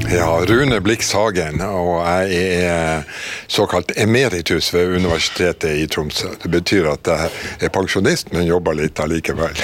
Ja, Rune Blix Hagen, og jeg såkalt emeritus ved Universitetet i Tromsø. Det betyr at jeg pensjonist, men jobber litt allikevel.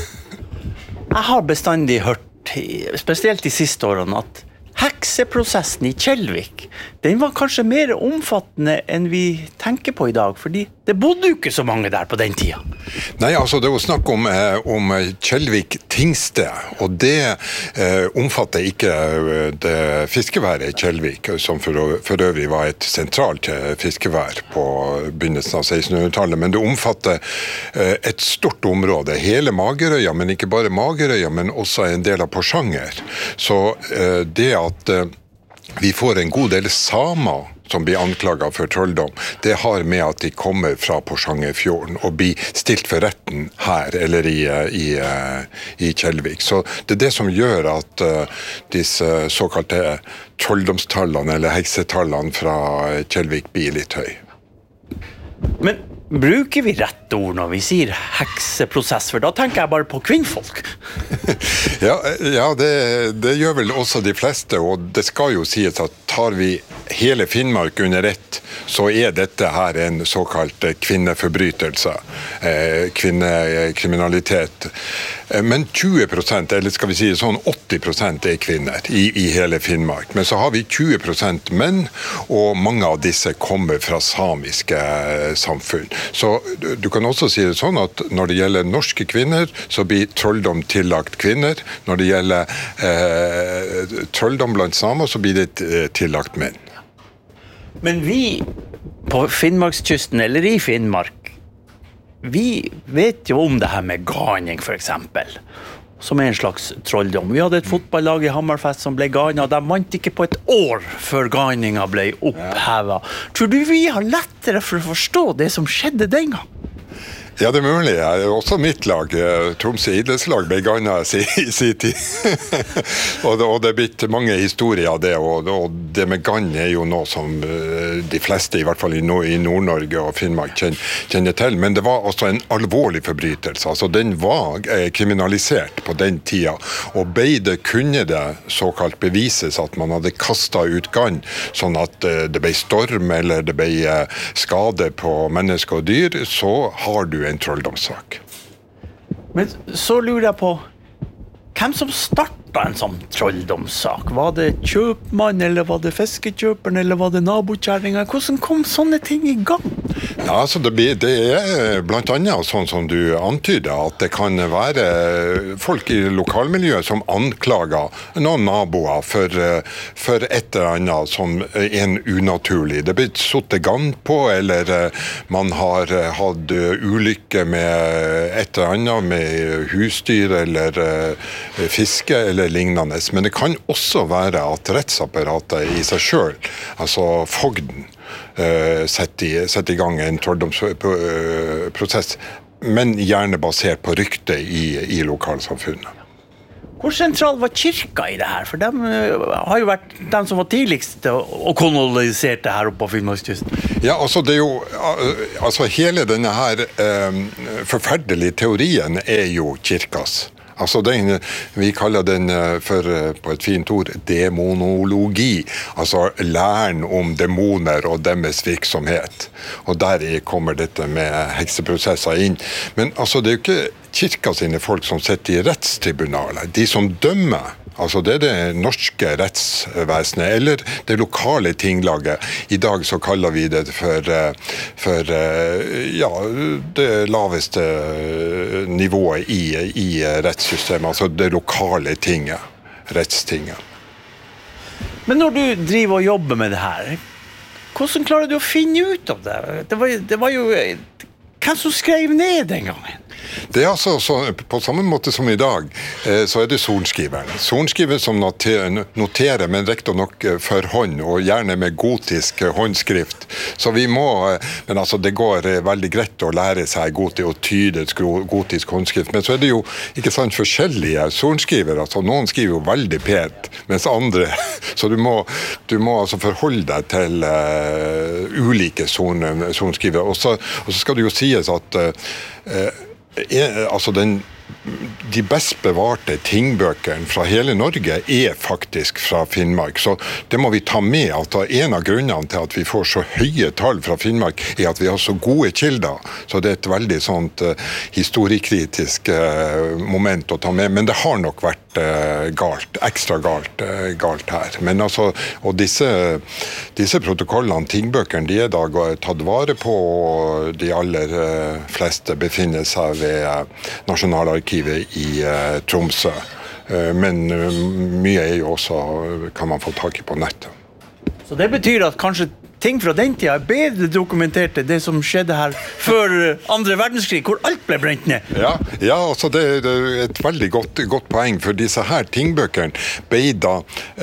Jeg har bestandig hørt, spesielt de siste årene, at hekseprosessen i Kjellvik, den var kanskje mer omfattende enn vi tenker på i dag, fordi det bodde jo ikke så mange der på den tida. Nei, altså det var snakk om Kjellvik tingsted, og det omfatter ikke det fiskeværet Kjellvik, som for øvrig var et sentralt fiskevær på begynnelsen av 1600-tallet, men det omfatter et stort område, hele Magerøya, men ikke bare Magerøya, men også en del av Porsanger. Så det at vi får en god del samer som blir anklaget for trolldom, det har med at de kommer fra Porsangerfjorden og blir stilt for retten her, eller i Kjellvik. Så det er det som gjør at disse såkalte trolldomstallene, eller heksetallene fra Kjellvik blir litt høy. Men bruker vi rett ord når vi sier hekseprosess, for da tenker jeg bare på kvinnfolk. Ja, det gjør vel også de fleste, og det skal jo sies at tar vi hele Finnmark under ett, så dette her en såkalt kvinneforbrytelse, kvinnekriminalitet. Men 20%, eller skal vi si sånn 80% kvinner i hele Finnmark. Men så har vi 20% menn, og mange av disse kommer fra samiske samfunn. Så du kan også si det sånn at når det gjelder norske kvinner, så blir trolldom tillagt kvinner. Når det gjelder trolldom blant samer, så blir det tillagt menn. Men vi på Finnmarkskysten, eller i Finnmark, vi vet jo om det her med ganing, for eksempel, som en slags trolldom. Vi hadde et fotballag i Hammerfest som ble ganet, og de vant ikke på et år før ganinga ble opphevet. Tror du vi har lettere for å forstå det som skjedde den gang? Ja, det er mulig. Også mitt lag, Tromsø idrettslag, ble ganet i sin tid. og det er blitt mange historier av det, og det med gann jo noe som de fleste, i hvert fall i Nord-Norge og Finnmark, kjenner til. Men det var også en alvorlig forbrytelse. Altså, den var kriminalisert på den tida, og kunne det såkalt bevises at man hadde kastet ut gann, sånn at det ble storm eller det ble skade på mennesker og dyr, så har du en trolldomssak. Men så lurer jeg på, hvem som startet en sånn trolldomssak? Var det kjøpmann, eller var det fiskekjøperen, eller var det nabokjæringen? Hvordan kom sånne ting i gang? Ja, altså det blant annet sånn som du antyder, at det kan være folk i lokalmiljøet som anklager noen naboer for et eller annet som en unaturlig. Det blir satt gann på, eller man har hatt ulykke med et eller annet, med husdyr eller fiske eller lignende. Men det kan også være at rettsapparatet i seg selv, altså fogden, sette i gang en trolldomsprosess, men gjerne basert på rykte i lokalsamfunnet. Hvor sentral var kirka i det her? For de har jo vært de som var tidligst og koloniserte her oppe på Finnmarkskysten. Ja, altså det er jo hele denne her forferdelige teorien jo kirkas. Altså vi kaller den på et fint ord demonologi, altså læren om demoner og deres virksomhet. Og der kommer dette med hekseprosesser inn. Men altså det jo ikke kirka sine folk som sitter i rettstribunalet. De som dømmer, altså det det norske rettsvesenet, eller det lokale tinglaget. I dag så kaller vi det for det laveste nivået i rettssystemet, altså det lokale tinget, rettstinget. Men når du driver og jobber med det her, hvordan klarer du å finne ut av det? Det var jo hvem som skrev ned den gangen? Det altså på samme måte som i dag, så det sorenskriveren. Sorenskriveren som noterer, men riktig nok for hånd, og gjerne med gotisk håndskrift. Så vi må, men altså det går veldig greit å lære seg og tyde gotisk håndskrift, men så det jo ikke sant forskjellige sorenskrivere, altså noen skriver jo veldig pent, mens andre, så du må altså forholde deg til ulike sorenskrivere, og så skal det jo sies at altså den de best bevarte tingbøkene fra hele Norge faktisk fra Finnmark. Så det må vi ta med, at en av grunnene til at vi får så høye tall fra Finnmark at vi har så gode kilder. Så det et veldig sånt historiekritisk moment å ta med. Men det har nok vært ekstra galt her. Men altså, og disse protokollene, tingbøkene, de da tatt vare på, og de aller fleste befinner seg ved Nasjonalarkivet i Tromsø. Men mye jo også, kan man få tak i på nettet. Så det betyr at kanskje ting fra den tida bedre dokumentert det som skjedde her før andre verdenskrig, hvor alt ble brent ned. Ja, altså det et veldig godt poeng, for disse her tingbøkene ble da,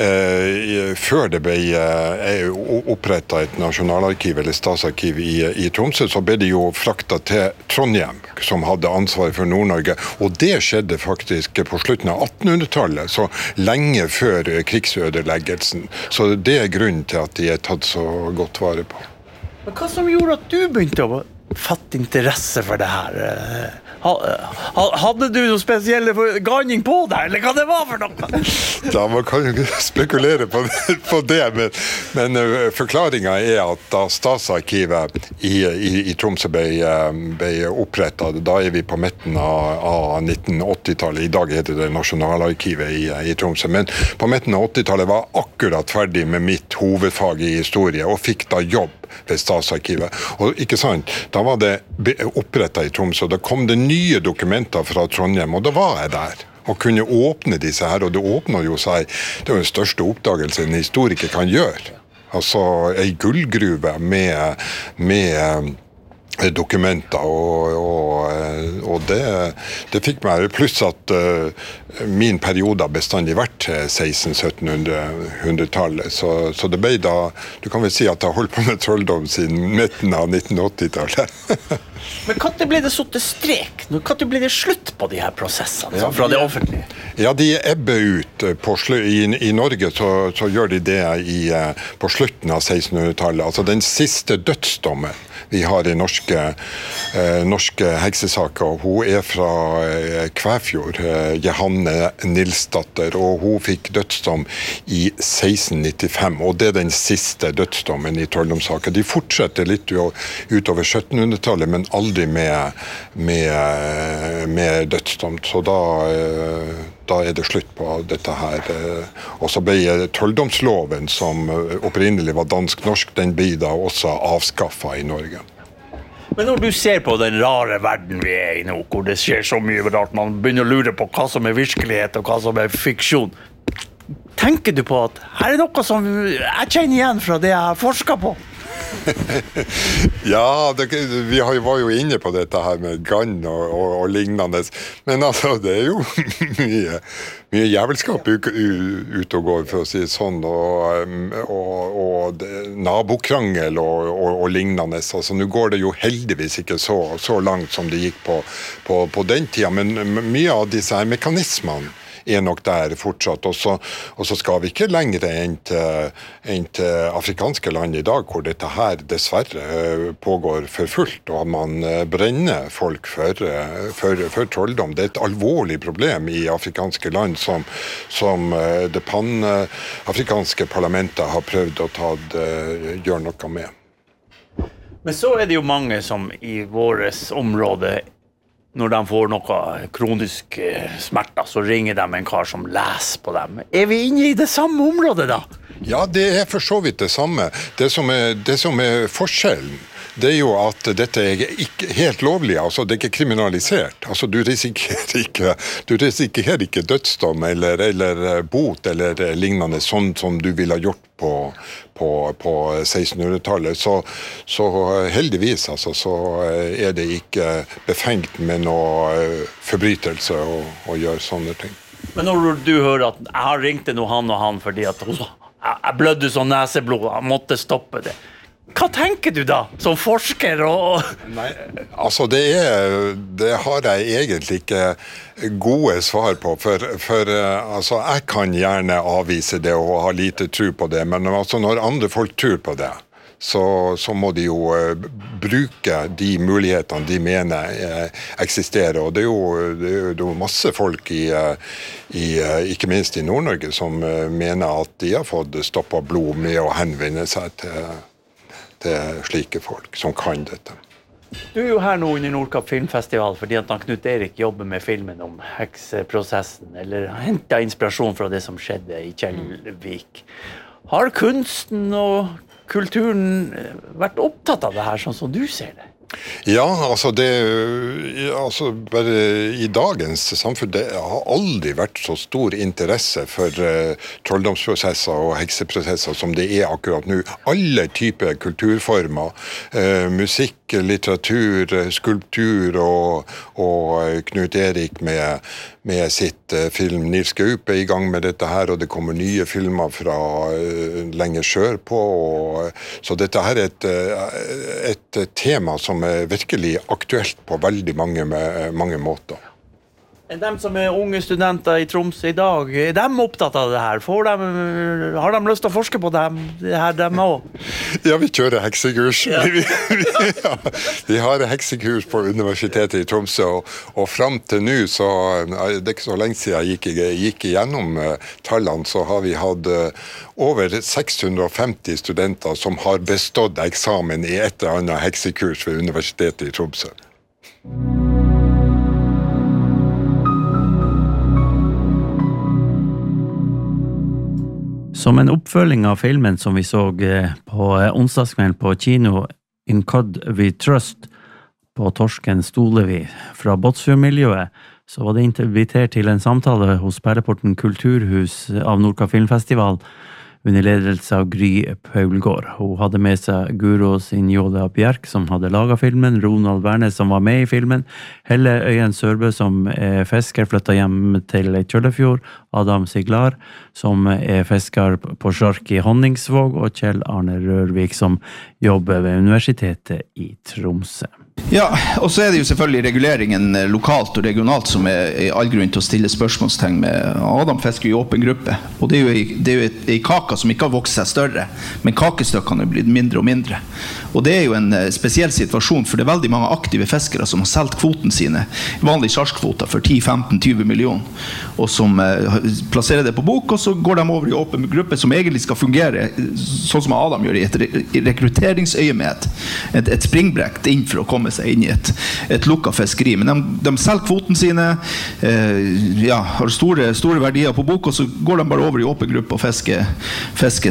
før det ble opprettet et nasjonalarkiv eller statsarkiv i Tromsø, så ble det jo fraktet til Trondheim, som hadde ansvar for Nord-Norge, og det skjedde faktisk på slutten av 1800-tallet, så lenge før krigsødeleggelsen. Så det grunnen til at de tatt så godt vare på. Men hva som gjorde at du begynte å fatte interesse for det her? Hadde du noe spesielle ganing på deg, eller hva det var for noe? Ja, man kan jo spekulere på det, men forklaringen at da statsarkivet i Tromsø ble opprettet, da vi på midten av 1980-tallet, i dag heter det Nasjonalarkivet i Tromsø, men på midten av 80-tallet var akkurat ferdig med mitt hovedfag i historie, og fikk da jobb ved statsarkivet. Og ikke sant, da var det opprettet i Tromsø, og da kom det nye dokumenter fra Trondheim, og da var jeg der og kunne åpne disse her, og det åpner jo seg, det er jo den største oppdagelsen en historiker kan gjøre. Altså en gullgruve med dokumenter, og det fikk meg, pluss at min periode har bestandig vært 1600-1700-tallet, så det ble da, du kan vel si at jeg holdt på med trolldom siden midten av 1980-tallet. Men hva ble det satt strek? Hva ble det slutt på de her prosessene fra det offentlige? Ja, de ebber ut. I Norge så gjør de det på slutten av 1600-tallet. Altså den siste dødsdommen vi har i norske heksesaker. Hun fra Kvæfjord, Johanne Nilsdatter, og hun fikk dødsdom i 1695, og det den siste dødsdommen i trolldomssaker. De fortsetter litt utover 1700-tallet, men aldri med dødsdom. Så da det slutt på dette her. Og så ble trolldomsloven, som opprinnelig var dansk-norsk, den ble da også avskaffet i Norge. Men når du ser på den rare verden vi i nå, hvor det skjer så mye rart, man begynner å lure på hva som virkelighet og hva som fiksjon, tenker du på at her noe som jeg kjenner igjen fra det jeg har forsket på? Ja, vi var jo inne på dette her med gann og lignende, men altså, det jo mye jævelskap ut og går, for å si det sånn, og nabokrangel og lignende. Altså, nå går det jo heldigvis ikke så langt som det gikk på den tida, men mye av disse her mekanismene nok der fortsatt, og så skal vi ikke lenger enn til afrikanske land i dag, hvor dette her dessverre pågår for fullt, og man brenner folk for trolldom. Det et alvorlig problem i afrikanske land som det pan-afrikanske parlamentet har prøvd å gjøre noe med. Men så det jo mange som i våres område, når de får noe kronisk smerter, så ringer de en kar som leser på dem. Vi inne i det samme området da? Ja, det for så vidt det samme. Det som forskjellen, det jo at dette ikke helt lovlig, altså det ikke kriminalisert. Altså du risikerer ikke dødsdom eller bot eller lignende, sånn som du ville ha gjort på 1600-tallet. Så heldigvis altså, så det ikke befengt med noe forbrytelse å gjøre sånne ting. Men når du hører at jeg har ringt til han og han fordi at jeg blødde sånn neseblod, jeg måtte stoppe det. Hva tenker du da, som forsker? Nei, altså det har jeg egentlig ikke gode svar på, for altså, jeg kan gjerne avvise det og ha lite tro på det, men altså, når andre folk tror på det, så må de jo bruke de mulighetene de mener eksisterer. Og det er jo masse folk ikke minst i Nord-Norge som mener at de har fått stoppet blod med å henvende seg til slike folk som kan dette. Du er jo her nå under Nordkapp Filmfestival fordi at Knut Erik jobber med filmen om hekseprosessen, eller hentet inspirasjon fra det som skjedde i Kjellvik. Har kunsten og kulturen vært opptatt av det her, sånn som du ser det? Ja, altså bare i dagens samfunn, det har aldri vært så stor interesse for trolldomsprosesser og hekseprosesser som det er akkurat nå. Alle typer kulturformer, musikk, litteratur, skulptur og Knut Erik med sitt film Nils Gaup i gang med dette her, og det kommer nye filmer fra lenger sør på, så dette her er et tema som er virkelig aktuelt på veldig mange måter. De som er unge studenter i Tromsø i dag, er de opptatt av det her? Har de lyst til å forske på det her, dem også? Ja, vi kjører heksekurs. Ja. Vi har heksekurs på Universitetet i Tromsø, og frem til nå, så det er ikke så lenge siden jeg gikk igjennom tallene, så har vi hatt over 650 studenter som har bestått eksamen i et eller annet heksekurs ved Universitetet i Tromsø. Som en oppfølging av filmen som vi så på onsdagskvelden på kino In God We Trust på Torsken Stolevi fra Båtsfjord-miljøet, så var det invitert til en samtale hos Perleporten Kulturhus av Nordkapp Filmfestival under ledelse av Gry Paulgård. Hun hadde med seg Guro Sinjola Bjerk, som hadde laget filmen, Ronald Wernes, som var med i filmen, Helle Øyen Sørbø, som er fisker, flyttet hjem til Kjøllefjord, Adam Siglar, som er fisker på Sjark i Honningsvåg, og Kjell Arne Rørvik, som jobber ved Universitetet i Tromsø. Ja, og så er det jo selvfølgelig reguleringen lokalt og regionalt som er all grunn til å stille spørsmålstegn med. Adam fisker i åpen gruppe, og det er jo en kaka som ikke har vokst seg større, men kakestykkene er blitt mindre og mindre. Og det er jo en spesiell situasjon, for det er veldig mange aktive fiskere som har solgt kvoten sine, vanlige sjarskvoter for 10-15-20 millioner, og som plasserer det på bok, og så går de over i åpen gruppe som egentlig skal fungere sånn som Adam gjør i et rekrutteringsøyemed, et springbrekk inn for å komme seg inn i et lukket fiskeri. Men de selger kvoten sine, har store verdier på bok, og så går de bare over i åpen gruppe og fisker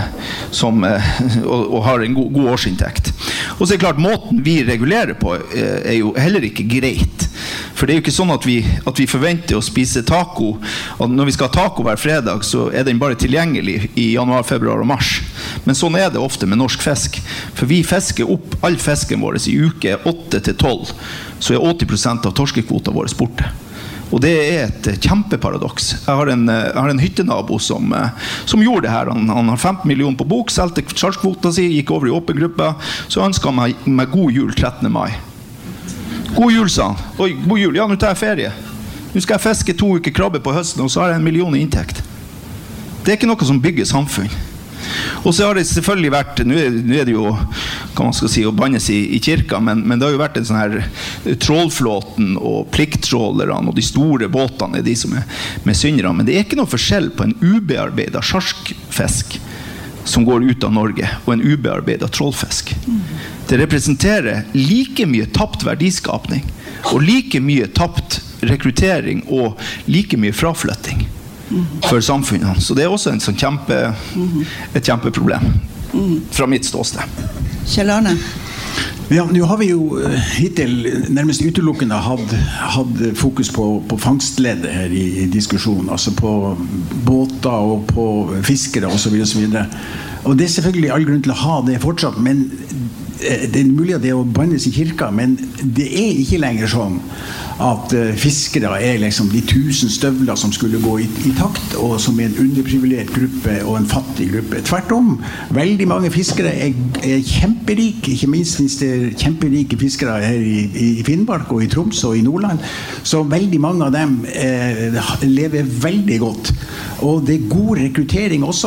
og har en god årsinntekt. Og så er det klart, måten vi regulerer på er jo heller ikke greit. For det er jo ikke sånn at vi forventer å spise taco, og når vi skal ha taco hver fredag, så er den bare tilgjengelig i januar, februar og mars. Men sånn er det ofte med norsk fisk. For vi fisker opp all fisken vår i uke 8-12, så er 80% av torskekvoten vår borte. Og det er et kjempeparadoks. Jeg har en hyttenabo som gjorde det her. Han har 15 millioner på bok, selte sjarskvoten sin, gikk over i åpen gruppe, så ønsket han meg god jul 13. mai. God jul, sa han. Oi, god jul, ja, nå tar jeg ferie. Nå skal jeg fiske 2 uker krabbe på høsten, og så har jeg 1 million i inntekt. Det er ikke noe som bygger samfunn. Og så har det selvfølgelig vært, nå er det jo, hva man skal si, å bannes i kirka, men det har jo vært en sånn her trålflåten og plikttrålerne og de store båtene er de som er med syndere, men det er ikke noe forskjell på en ubearbeidet sjarskfisk som går ut av Norge og en ubearbeidet trålfisk. Det representerer like mye tapt verdiskapning og like mye tapt rekruttering og like mye fraflytting for samfunnet. Så det er også et kjempeproblem fra mitt ståsted. Kjell Arne? Ja, nå har vi jo hittil nærmest utelukkende hatt fokus på fangstleddet her i diskusjonen, altså på båter og på fiskere og så videre og så videre. Og det er selvfølgelig all grunn til å ha det fortsatt, men det er mulig at det er å bannes i kirka, men det er ikke lenger sånn at fiskere er liksom de 1000 støvler som skulle gå i takt, og som er en underprivilegert gruppe og en fattig gruppe. Tvert om, veldig mange fiskere er kjemperike, ikke minst finnes det kjemperike fiskere her i Finnmark og i Troms og i Nordland, så veldig mange av dem lever veldig godt. Og det er god rekruttering også.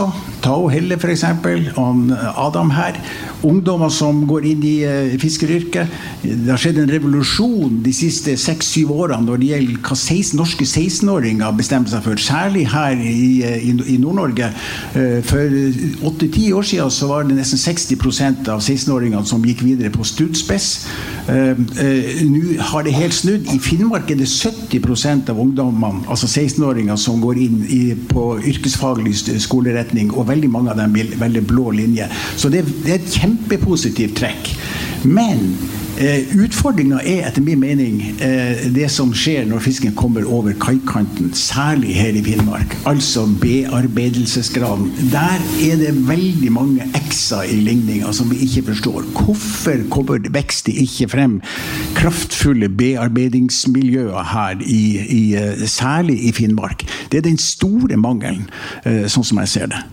Tao Helle for eksempel, og Adam her. Ungdommer som går inn i fiskeryrket. Det har skjedd en revolusjon de siste 6-7 årene når det gjelder hva norske 16-åringer bestemmer seg for, særlig her i Nord-Norge. For 8-10 år siden så var det nesten 60% av 16-åringene som gikk videre på studspes. Nå har det helt snudd. I Finnmark det 70% av ungdommene, altså 16-åringer, som går inn på yrkesfaglig skoleretning, og veldig mange av dem vil velge blå linje. Så det et kjempepositivt trekk. Men utfordringen etter min mening det som skjer når fisken kommer over kaikanten, særlig her i Finnmark, altså bearbeidelsesgraden. Der det veldig mange ekser i ligninger som vi ikke forstår. Hvorfor kommer vekst ikke frem kraftfulle bearbeidingsmiljøer her, særlig i Finnmark? Det den store mangelen, sånn som jeg ser det.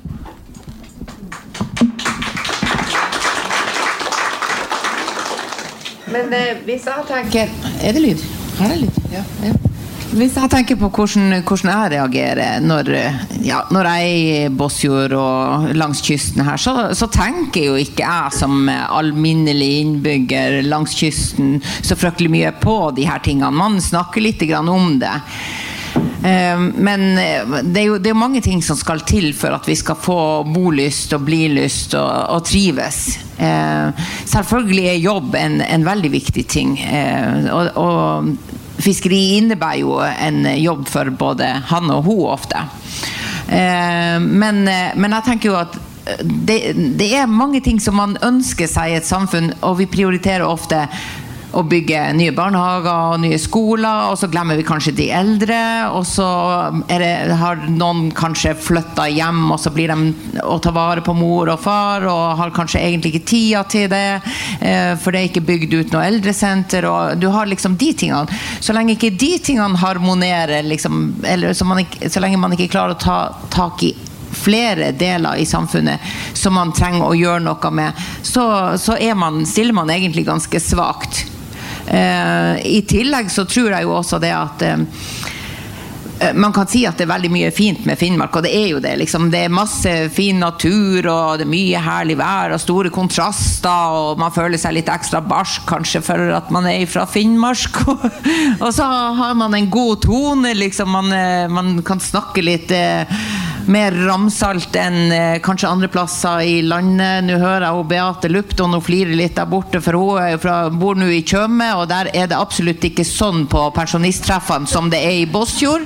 Men hvis jeg tenker... det lyd? Her det lyd? Ja. Hvis jeg tenker på hvordan jeg reagerer når jeg i Båtsfjord og langs kysten her, så tenker jo ikke jeg som alminnelig innbygger langs kysten så fryktelig mye på de her tingene. Man snakker litt grann om det. Men det jo mange ting som skal til for at vi skal få bolyst og blilyst og trives. Selvfølgelig jobb en veldig viktig ting, og fiskeri innebærer jo en jobb for både han og hun ofte. Men jeg tenker jo at det mange ting som man ønsker seg i et samfunn, og vi prioriterer ofte å bygge nye barnehager og nye skoler, og så glemmer vi kanskje de eldre, og så har noen kanskje flyttet hjem, og så blir de å ta vare på mor og far, og har kanskje egentlig ikke tida til det, for det ikke bygd ut noe eldresenter, og du har liksom de tingene. Så lenge ikke de tingene harmonerer, liksom, eller så lenge man ikke klarer å ta tak i flere deler i samfunnet som man trenger å gjøre noe med, så stiller man egentlig ganske svagt. I tillegg så tror jeg jo også det at man kan si at det veldig mye fint med Finnmark, og det jo det, liksom. Det masse fin natur, og det mye herlig vær, og store kontraster, og man føler seg litt ekstra barsk, kanskje, for at man fra Finnmark, og så har man en god tone, liksom. Man kan snakke litt mer ramsalt enn kanskje andre plasser i landet. Nå hører jeg Beate Lupton, hun flirer litt der borte, for hun bor nå i Tjøme, og der det absolutt ikke sånn på pensjonisttreffene som det i Båtsfjord.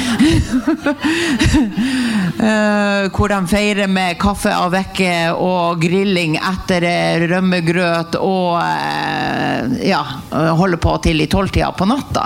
Hvor de feirer med kaffe av vekke og grilling etter rømmegrøt og holder på til i 12-tida på natta.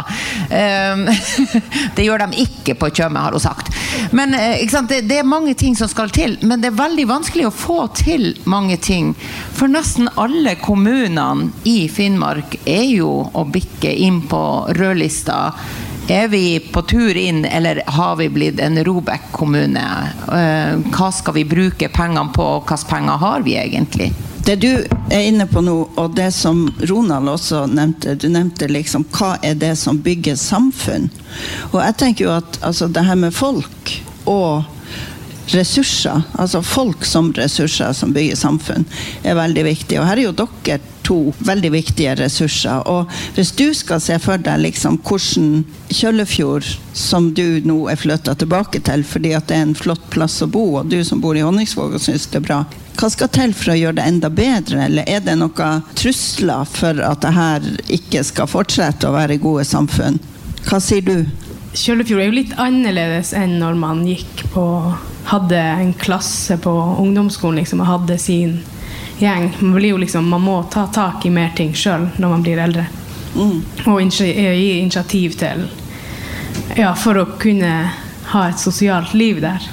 Det gjør de ikke på Tjøme, har hun sagt. Men ikke sant, det mange ting som skal til, men det veldig vanskelig å få til mange ting, for nesten alle kommunene i Finnmark jo å bikke inn på rødlista. Vi på tur inn, eller har vi blitt en ROBEK-kommune? Hva skal vi bruke pengene på, og hva penger har vi egentlig? Det du inne på nå, og det som Ronald også nevnte, du nevnte liksom, hva det som bygger samfunn? Og jeg tenker jo at altså, det her med folk og ressurser, altså folk som ressurser som bygger samfunn, veldig viktig. Og her jo dere to veldig viktige ressurser. Og hvis du skal se for deg liksom, hvordan Kjøllefjord, som du nå flyttet tilbake til, fordi at det en flott plass å bo, og du som bor i Honningsvåg og synes det bra, hva skal til for å gjøre det enda bedre? Eller det noen trusler for at det her ikke skal fortsette å være gode samfunn? Hva sier du? Kjøllefjord jo litt annerledes enn når man hadde en klasse på ungdomsskolen liksom, og hadde sin gjeng. Man må ta tak i mer ting selv når man blir eldre. Og gi initiativ til for å kunne ha et sosialt liv der.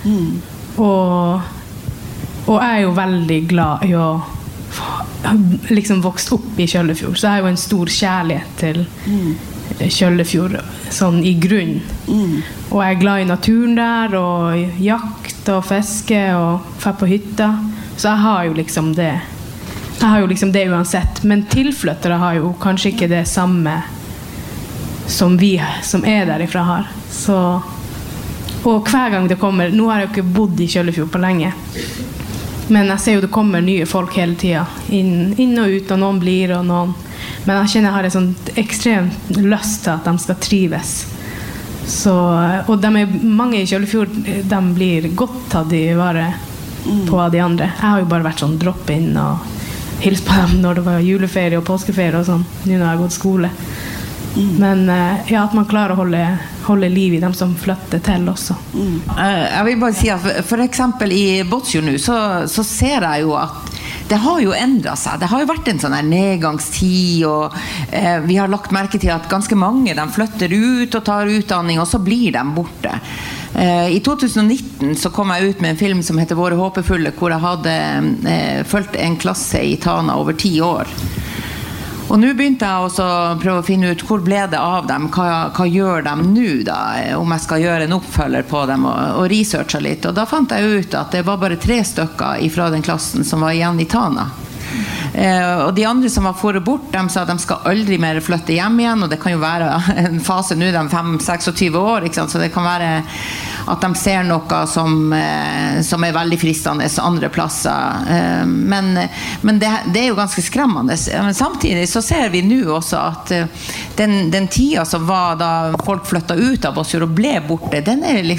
Og jeg jo veldig glad i å liksom vokst opp i Kjøllefjord, så jeg jo en stor kjærlighet til Kjøllefjord sånn i grunn. Og jeg glad i naturen der, og jakt og fiske og fer på hytta. Så jeg har jo liksom det uansett. Men tilflyttere har jo kanskje ikke det samme som vi som derifra har. Så Og hver gang det kommer, nå har jeg jo ikke bodd I Kjøllefjord på lenge, men jeg ser jo det kommer nye folk hele tiden, inn og ut, og noen blir, og noen, men jeg kjenner jeg har en sånn ekstremt lyst til at de skal trives. Så, og mange I Kjøllefjord, de blir godt tatt I vare på av de andre. Jeg har jo bare vært sånn dropp inn og hils på dem når det var juleferie og påskeferie og sånn, nå når jeg har gått skole. Men ja, at man klarer å holde liv I dem som flytter til også. Jeg vil bare si at for eksempel I Båtsfjord nå, så ser jeg jo at det har jo endret seg. Det har jo vært en sånn her nedgangstid, og vi har lagt merke til at ganske mange de flytter ut og tar utdanning, og så blir de borte. I 2019 så kom jeg ut med en film som heter Våre håpefulle, hvor jeg hadde fulgt en klasse I Tana over 10 år. Og nå begynte jeg også å prøve å finne ut hvor ble det av dem, hva gjør de nå da, om jeg skal gjøre en oppfølger på dem og researche litt. Og da fant jeg ut at det var bare 3 stykker fra den klassen som var igjen I Tana. Og de andre som var foret bort, de sa at de skal aldri mer flytte hjem igjen, og det kan jo være en fase nå, de 5-26 år, ikke sant? Så det kan være at de ser noe som veldig fristende andre plasser. Men det jo ganske skremmende. Men samtidig så ser vi nå også at den tida som var da folk flyttet ut av Båtsfjord og ble borte, den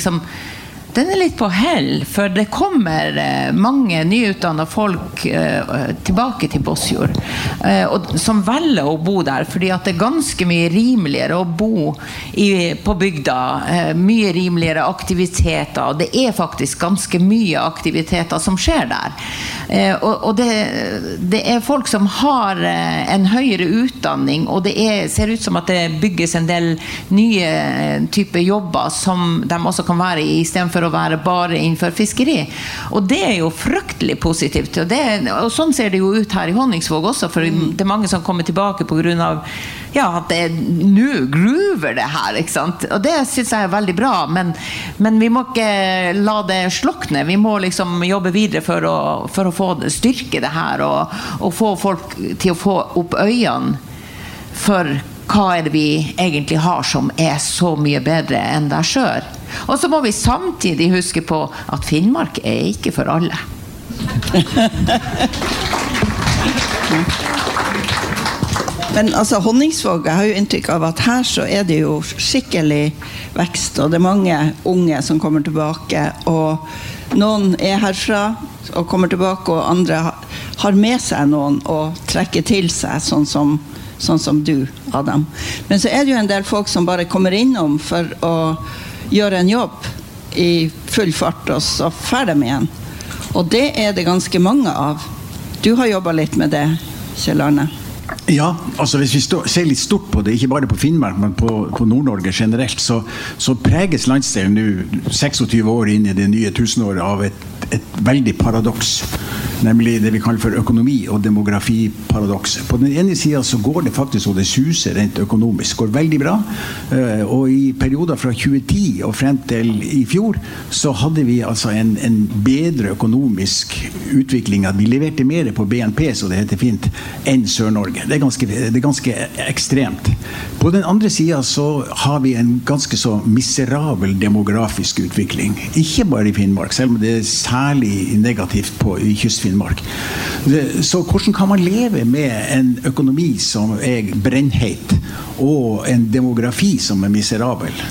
litt på hell, for det kommer mange nyutdannede folk tilbake til Båtsfjord, som velger å bo der, fordi at det ganske mye rimeligere å bo på bygda, mye rimeligere aktiviteter, og det faktisk ganske mye aktiviteter som skjer der. Og det folk som har en høyere utdanning, og det ser ut som at det bygges en del nye typer jobber som de også kan være I stedet for å være bare innenfor fiskeri. Og det jo fryktelig positivt. Og sånn ser det jo ut her I Honningsvåg også, for det mange som kommer tilbake på grunn av at det nå groover det her, ikke sant? Og det synes jeg veldig bra, men vi må ikke la det slokne. Vi må liksom jobbe videre for å få styrke det her, og få folk til å få opp øynene for hva det vi egentlig har som så mye bedre enn der sjør. Og så må vi samtidig huske på at Finnmark ikke for alle. Men altså Honningsvåg, jeg har jo inntrykk av at her så det jo skikkelig vekst, og det mange unge som kommer tilbake, og noen herfra og kommer tilbake, og andre har med seg noen og trekker til seg, sånn som du, Adam. Men så det jo en del folk som bare kommer innom for å gjøre en jobb I full fart, og så ferdig med igjen. Og det det ganske mange av. Du har jobbet litt med det, Kjell Arne. Ja, altså hvis vi ser litt stort på det, ikke bare på Finnmark, men på Nord-Norge generelt, så preges landsdelen nå 26 år inn I det nye tusenåret av et veldig paradoks, nemlig det vi kaller for økonomi- og demografi-paradoks. På den ene siden så går det faktisk, og det suser rent økonomisk, går veldig bra, og I perioder fra 2010 og frem til I fjor, så hadde vi altså en bedre økonomisk utvikling, at vi leverte mer på BNP, så det heter fint, enn Sør-Norge. Det ganske ekstremt. På den andre siden så har vi en ganske så miserabel demografisk utvikling. Ikke bare I Finnmark, selv om det særlig negativt I Kystfinnmark. Så hvordan kan man leve med en økonomi som brennheit, og en demografi som miserabel?